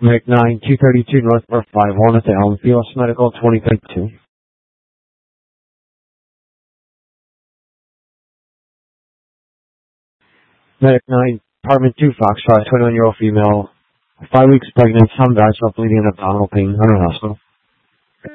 Medic 9, 232 Northwest 51 at the Elm Field Medical 2032. Medic 9, Apartment 2, Foxtrot, 21-year-old female, 5 weeks pregnant, some vaginal bleeding and abdominal pain, under hospital.